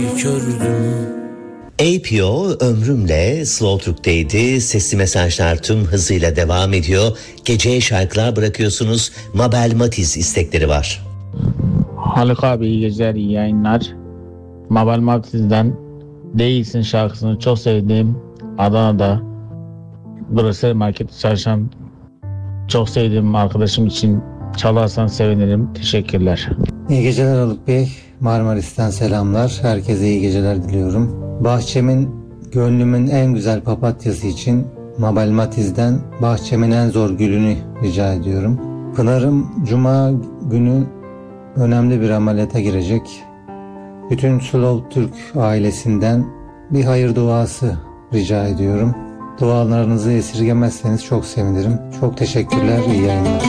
kördüm. APO ömrümle Slow Türk'teydi. Sesli mesajlar tüm hızıyla devam ediyor. Geceye şarkılar bırakıyorsunuz. Mabel Matiz istekleri var. Haluk abi iyi geceler, iyi yayınlar. Mabel Matiz'den Değilsin şarkısını çok sevdiğim Adana'da Grosser Market'te çalışan çok sevdiğim arkadaşım için çalarsan sevinirim. Teşekkürler. İyi geceler Haluk Bey. Marmaris'ten selamlar. Herkese iyi geceler diliyorum. Bahçemin, gönlümün en güzel papatyası için Mabel Matiz'den Bahçemin en zor gülünü rica ediyorum. Pınar'ım Cuma günü önemli bir ameliyata girecek. Bütün Slow Türk ailesinden bir hayır duası rica ediyorum. Dualarınızı esirgemezseniz çok sevinirim. Çok teşekkürler, iyi yayınlar.